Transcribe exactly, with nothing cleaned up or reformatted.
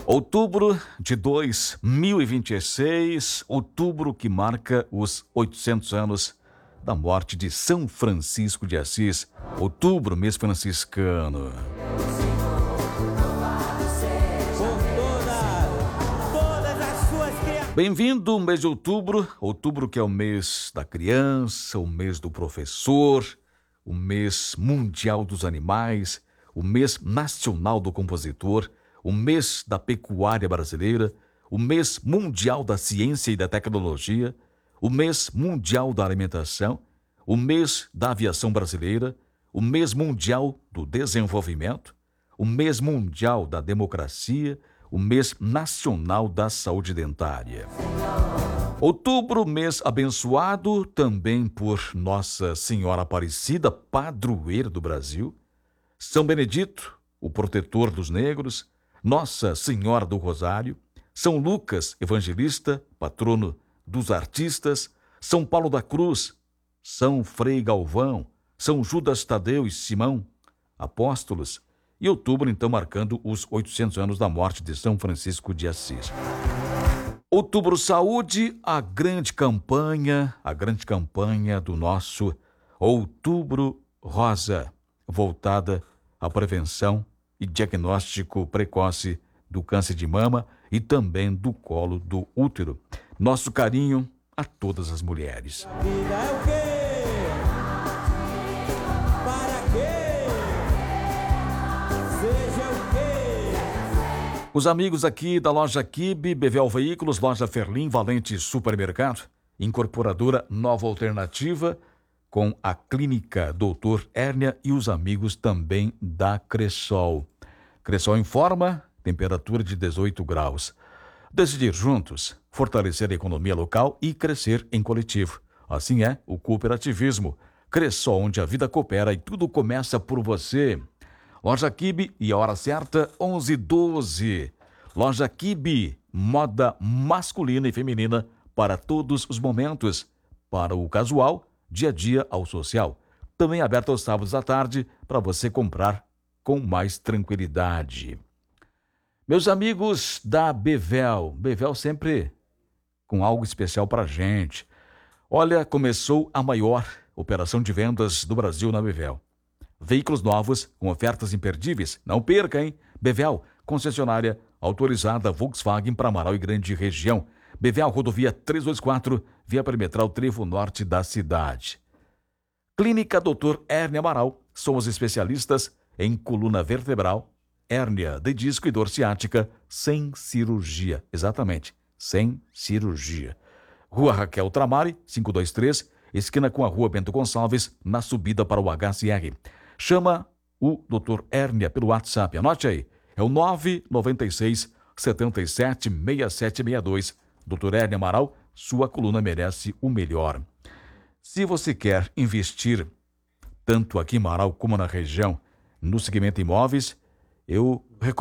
Outubro de dois mil e vinte e seis, outubro que marca os oitocentos anos da morte de São Francisco de Assis. Outubro, mês franciscano. Bem-vindo, mês de outubro, outubro que é o mês da criança, o mês do professor, o mês mundial dos animais, o mês nacional do compositor, o mês da pecuária brasileira, o mês mundial da ciência e da tecnologia, o mês mundial da alimentação, o mês da aviação brasileira, o mês mundial do desenvolvimento, o mês mundial da democracia, o mês nacional da saúde dentária. Outubro, mês abençoado também por Nossa Senhora Aparecida, padroeira do Brasil, São Benedito, o protetor dos negros, Nossa Senhora do Rosário, São Lucas, evangelista, patrono dos artistas, São Paulo da Cruz, São Frei Galvão, São Judas Tadeu e Simão, apóstolos, e outubro, então, marcando os oitocentos anos da morte de São Francisco de Assis. Outubro Saúde, a grande campanha, a grande campanha do nosso Outubro Rosa, voltada à prevenção e diagnóstico precoce do câncer de mama e também do colo do útero. Nosso carinho a todas as mulheres. A vida é o quê? Para quê? Seja o quê? Os amigos aqui da loja Kibe, Bevel Veículos, loja Ferlim, Valente Supermercado, incorporadora Nova Alternativa, com a clínica doutor Hérnia e os amigos também da Cressol. Cressol informa, temperatura de dezoito graus. Decidir juntos, fortalecer a economia local e crescer em coletivo. Assim é o cooperativismo. Cressol, onde a vida coopera e tudo começa por você. Loja Kibe e a hora certa, onze e doze. Loja Kibe, moda masculina e feminina para todos os momentos. Para o casual, dia a dia ao social. Também aberto aos sábados à tarde para você comprar com mais tranquilidade. Meus amigos da Bevel, Bevel sempre com algo especial para a gente. Olha, começou a maior operação de vendas do Brasil na Bevel. Veículos novos com ofertas imperdíveis. Não perca, hein? Bevel, concessionária autorizada Volkswagen para Amaral e Grande Região. Bevel, rodovia trezentos e vinte e quatro, via perimetral Trevo Norte da cidade. Clínica doutor Hérnia Amaral, somos especialistas em coluna vertebral, hérnia de disco e dor ciática, sem cirurgia. Exatamente, sem cirurgia. Rua Raquel Tramari, quinhentos e vinte e três, esquina com a Rua Bento Gonçalves, na subida para o H C R. Chama o doutor Hérnia pelo WhatsApp, anote aí, é o nove nove seis, sete sete, seis sete seis dois. doutor Hérnia Amaral, sua coluna merece o melhor. Se você quer investir, tanto aqui em Amaral como na região, no segmento imóveis, eu recomendo